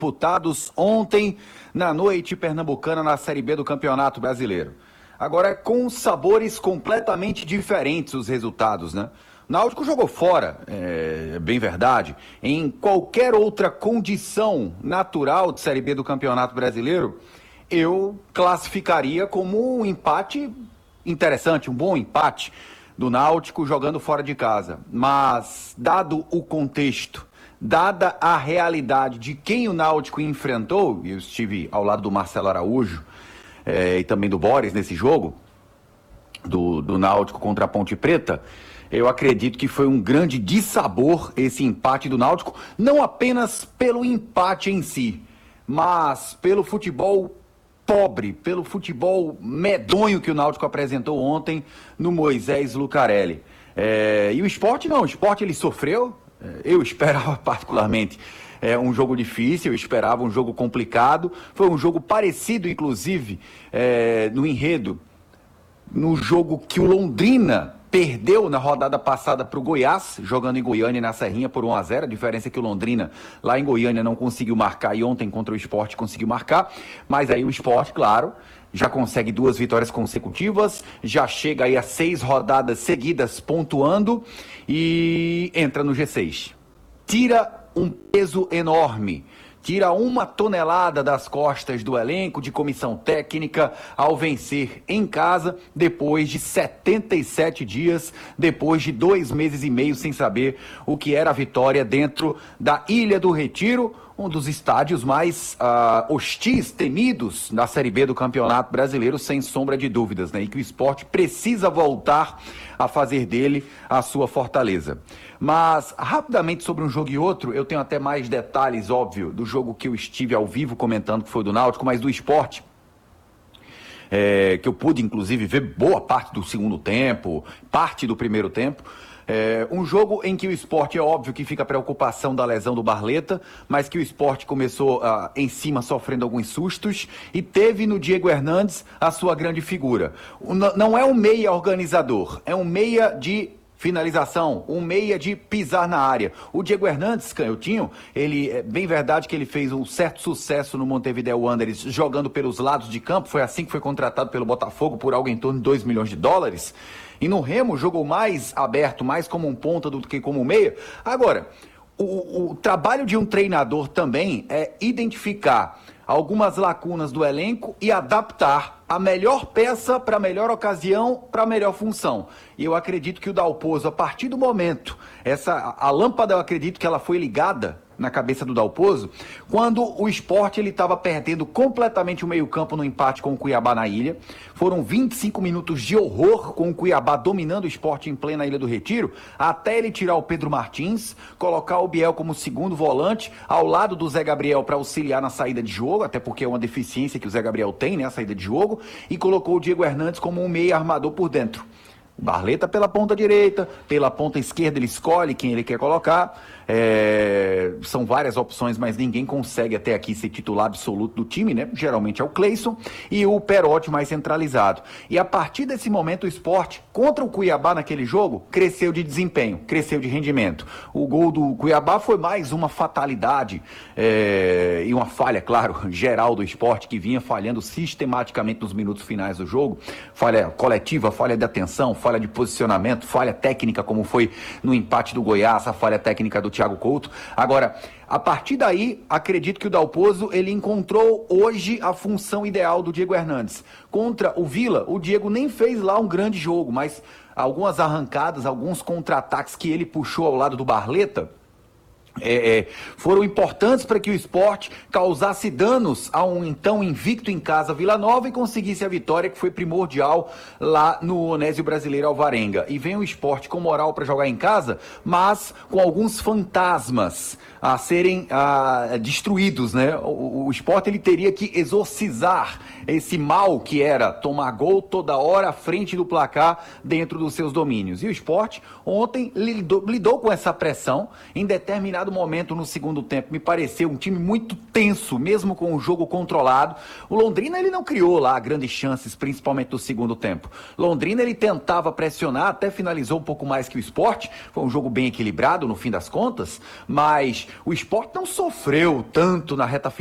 disputados ontem na noite pernambucana na Série B do Campeonato Brasileiro. Agora, com sabores completamente diferentes os resultados, né? O Náutico jogou fora, é bem verdade. Em qualquer outra condição natural de Série B do Campeonato Brasileiro, eu classificaria como um empate interessante, um bom empate do Náutico jogando fora de casa. Mas, dado o contexto, dada a realidade de quem o Náutico enfrentou, eu estive ao lado do Marcelo Araújo e também do Boris nesse jogo, do Náutico contra a Ponte Preta, eu acredito que foi um grande dissabor esse empate do Náutico, não apenas pelo empate em si, mas pelo futebol pobre, pelo futebol medonho que o Náutico apresentou ontem no Moisés Lucarelli. E o Sport não, o Sport ele sofreu, eu esperava particularmente um jogo difícil, eu esperava um jogo complicado, foi um jogo parecido inclusive no enredo, no jogo que o Londrina perdeu na rodada passada para o Goiás, jogando em Goiânia e na Serrinha por 1-0. A diferença é que o Londrina lá em Goiânia não conseguiu marcar e ontem contra o Sport conseguiu marcar. Mas aí o Sport, claro, já consegue 2 vitórias consecutivas, já chega aí a 6 rodadas seguidas pontuando e entra no G6. Tira um peso enorme. Tira 1 tonelada das costas do elenco de comissão técnica ao vencer em casa depois de 77 dias, depois de 2 meses e meio sem saber o que era a vitória dentro da Ilha do Retiro, um dos estádios mais hostis, temidos da Série B do Campeonato Brasileiro, sem sombra de dúvidas, né? E que o Sport precisa voltar a fazer dele a sua fortaleza. Mas, rapidamente sobre um jogo e outro, eu tenho até mais detalhes, óbvio, do jogo que eu estive ao vivo comentando, que foi do Náutico, mas do Sport, que eu pude, inclusive, ver boa parte do segundo tempo, parte do primeiro tempo. Um jogo em que o Sport, é óbvio que fica a preocupação da lesão do Barleta, mas que o Sport começou em cima sofrendo alguns sustos e teve no Diego Hernandes a sua grande figura. Não é um meia organizador, é um meia de finalização, um meia de pisar na área. O Diego Hernandes, canhotinho, é bem verdade que ele fez um certo sucesso no Montevideo Wanderers jogando pelos lados de campo, foi assim que foi contratado pelo Botafogo por algo em torno de $2 milhões. E no Remo jogou mais aberto, mais como um ponta do que como um meia. Agora, o trabalho de um treinador também é identificar algumas lacunas do elenco e adaptar a melhor peça para a melhor ocasião, para a melhor função. E eu acredito que o Dalpozo, a partir do momento, a lâmpada eu acredito que ela foi ligada na cabeça do Dalpozo, quando o Sport estava perdendo completamente o meio-campo no empate com o Cuiabá na ilha. Foram 25 minutos de horror com o Cuiabá dominando o Sport em plena Ilha do Retiro, até ele tirar o Pedro Martins, colocar o Biel como segundo volante, ao lado do Zé Gabriel para auxiliar na saída de jogo, até porque é uma deficiência que o Zé Gabriel tem, né, a saída de jogo, e colocou o Diego Hernandes como um meia armador por dentro. Barleta pela ponta direita, pela ponta esquerda ele escolhe quem ele quer colocar. São várias opções, mas ninguém consegue até aqui ser titular absoluto do time, né? Geralmente é o Cleison e o Perotti mais centralizado. E a partir desse momento o Sport, contra o Cuiabá naquele jogo, cresceu de desempenho, cresceu de rendimento. O gol do Cuiabá foi mais uma fatalidade e uma falha, claro, geral do Sport, que vinha falhando sistematicamente nos minutos finais do jogo. Falha coletiva, falha de atenção, falha de posicionamento, falha técnica, como foi no empate do Goiás, a falha técnica do Thiago Couto. Agora, a partir daí, acredito que o Dalpozo, ele encontrou hoje a função ideal do Diego Hernandes. Contra o Vila, o Diego nem fez lá um grande jogo, mas algumas arrancadas, alguns contra-ataques que ele puxou ao lado do Barleta, foram importantes para que o Sport causasse danos a um então invicto em casa Vila Nova e conseguisse a vitória, que foi primordial lá no Onésio Brasileiro Alvarenga. E vem o Sport com moral para jogar em casa, mas com alguns fantasmas a serem destruídos, né? O Sport, ele teria que exorcizar esse mal que era tomar gol toda hora à frente do placar dentro dos seus domínios. E o Sport ontem lidou com essa pressão. Em determinado determinado momento no segundo tempo me pareceu um time muito tenso, mesmo com o jogo controlado. O Londrina ele não criou lá grandes chances, principalmente no segundo tempo. Londrina ele tentava pressionar, até finalizou um pouco mais que o Sport. Foi um jogo bem equilibrado no fim das contas, mas o Sport não sofreu tanto na reta final